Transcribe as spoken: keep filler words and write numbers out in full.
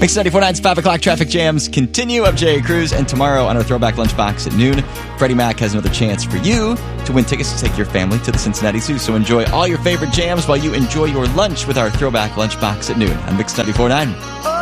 Mix ninety-four point nine's five o'clock traffic jams continue. I'm Jay Cruz, and tomorrow on our Throwback Lunchbox at noon, Freddie Mac has another chance for you to win tickets to take your family to the Cincinnati Zoo. So enjoy all your favorite jams while you enjoy your lunch with our Throwback Lunchbox at noon on Mix ninety-four point nine.